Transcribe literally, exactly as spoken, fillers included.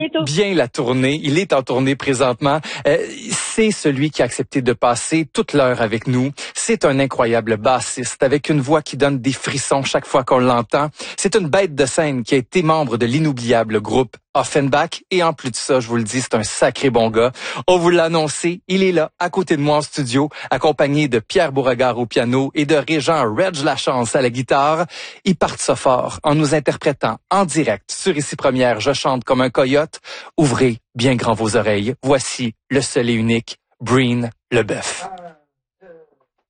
bien la tournée. Il est en tournée présentement. Euh, c'est celui qui a accepté de passer toute l'heure avec nous. C'est un incroyable bassiste avec une voix qui donne des frissons chaque fois qu'on l'entend. C'est une bête de scène qui a été membre de l'inoubliable groupe Offenbach. Et en plus de ça, je vous le dis, c'est un sacré bon gars. On vous l'a annoncé, il est là, à côté de moi en studio, accompagné de Pierre Beauregard au piano et de Régent Reg Lachance à la guitare. Ils partent ça fort en nous interprétant en direct sur Ici Première, Je chante comme un coyote. Ouvrez bien grand vos oreilles. Voici le seul et unique Breen Leboeuf.